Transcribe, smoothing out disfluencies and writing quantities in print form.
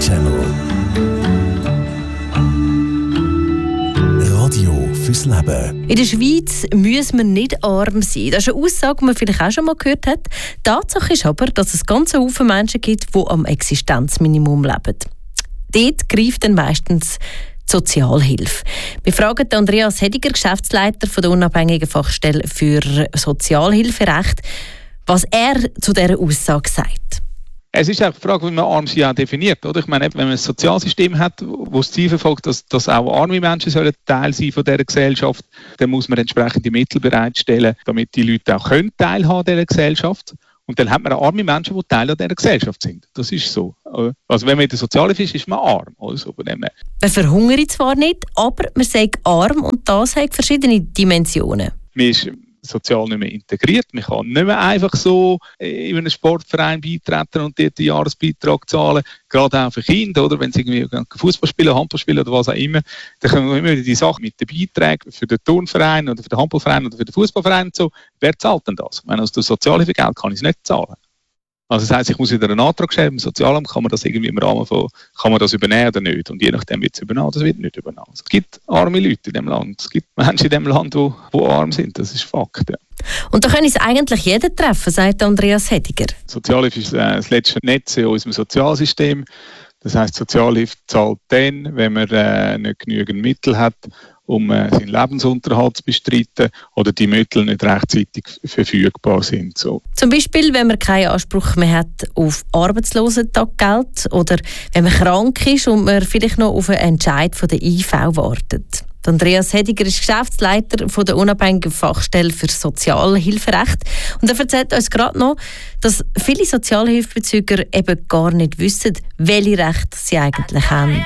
Channel. Radio fürs Leben. In der Schweiz müssen wir nicht arm sein. Das ist eine Aussage, die man vielleicht auch schon mal gehört hat. Tatsache ist aber, dass es ganz viele Menschen gibt, die am Existenzminimum leben. Dort greift dann meistens die Sozialhilfe. Wir fragen Andreas Hediger, Geschäftsleiter der unabhängigen Fachstelle für Sozialhilferecht, was er zu dieser Aussage sagt. Es ist auch die Frage, wie man arm sein auch definiert. Oder? Ich meine, wenn man ein Sozialsystem hat, wo das Ziel verfolgt, dass auch arme Menschen sollen Teil sein von dieser Gesellschaft, dann muss man entsprechende Mittel bereitstellen, damit die Leute auch teilhaben an dieser Gesellschaft. Und dann hat man auch arme Menschen, die Teil dieser Gesellschaft sind. Das ist so. Also wenn man in der Sozialhilfe ist man arm. Also man verhungert zwar nicht, aber man sagt arm und das hat verschiedene Dimensionen. Man ist sozial nicht mehr integriert. Man kann nicht mehr einfach so in einen Sportverein beitreten und dort den Jahresbeitrag zahlen. Gerade auch für Kinder, oder? Wenn sie irgendwie Fußball spielen, Handball spielen oder was auch immer, dann können wir immer die Sache mit den Beiträgen für den Turnverein oder für den Handballverein oder für den Fußballverein und so. Wer zahlt denn das? Wenn aus der Sozialhilfegeld kann ich es nicht zahlen. Also das heisst, ich muss wieder einen Antrag stellen im Sozialamt, kann man das irgendwie im Rahmen von, kann man das übernehmen oder nicht? Und je nachdem wird es übernommen, das wird nicht übernommen. Es gibt arme Leute in diesem Land, es gibt Menschen in diesem Land, die arm sind, das ist Fakt. Ja. Und da kann es eigentlich jeder treffen, sagt Andreas Hediger. Sozialhilfe ist das letzte Netz in unserem Sozialsystem. Das heisst, Sozialhilfe zahlt dann, wenn man nicht genügend Mittel hat, um seinen Lebensunterhalt zu bestreiten oder die Mittel nicht rechtzeitig verfügbar sind. So. Zum Beispiel, wenn man keinen Anspruch mehr hat auf Arbeitslosentaggeld oder wenn man krank ist und man vielleicht noch auf einen Entscheid von der IV wartet. Andreas Hediger ist Geschäftsleiter von der unabhängigen Fachstelle für Sozialhilferecht und er erzählt uns gerade noch, dass viele Sozialhilfebezüger eben gar nicht wissen, welche Rechte sie eigentlich haben.